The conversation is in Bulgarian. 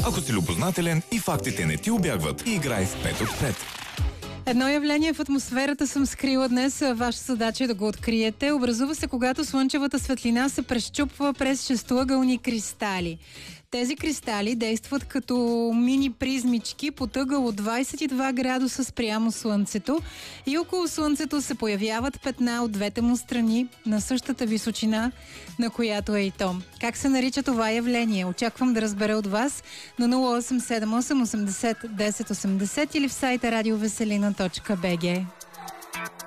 Ако си любознателен и фактите не ти убягват, играй в 5 от 5. Едно явление в атмосферата съм скрила днес. Ваша задача е да го откриете. Образува се, когато слънчевата светлина се прещупва през шестоъгълни кристали. Тези кристали действат като мини призмички под ъгъл от 22 градуса спрямо Слънцето и около Слънцето се появяват петна от двете му страни на същата височина, на която е и то. Как се нарича това явление? Очаквам да разбера от вас на 0878 80 10 80 или в сайта radiovеселина.bg.